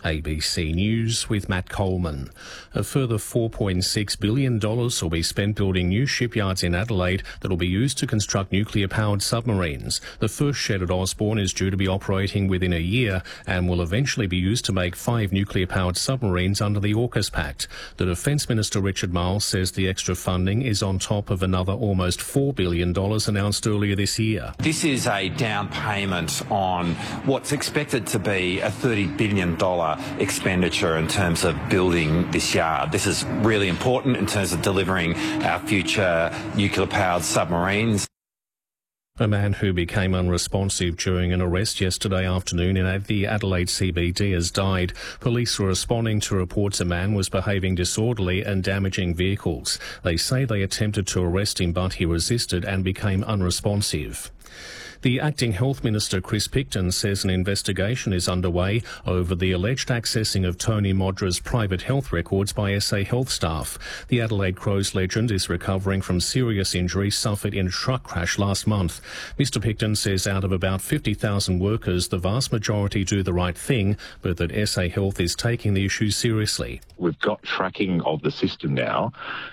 ABC News with Matt Coleman. A further $4.6 billion will be spent building new shipyards in Adelaide that will be used to construct nuclear-powered submarines. The first shed at Osborne is due to be operating within a year and will eventually be used to make 5 nuclear-powered submarines under the AUKUS Pact. The Defence Minister Richard Marles says the extra funding is on top of another almost $4 billion announced earlier this year. This is a down payment on what's expected to be a $30 billion expenditure in terms of building this yard. This is really important in terms of delivering our future nuclear-powered submarines. A man who became unresponsive during an arrest yesterday afternoon in the Adelaide CBD has died. Police were responding to reports a man was behaving disorderly and damaging vehicles. They say they attempted to arrest him, but he resisted and became unresponsive. The Acting Health Minister, Chris Picton, says an investigation is underway over the alleged accessing of Tony Modra's private health records by SA Health staff. The Adelaide Crows legend is recovering from serious injuries suffered in a truck crash last month. Mr Picton says out of about 50,000 workers, the vast majority do the right thing, but that SA Health is taking the issue seriously. We've got tracking of the system now,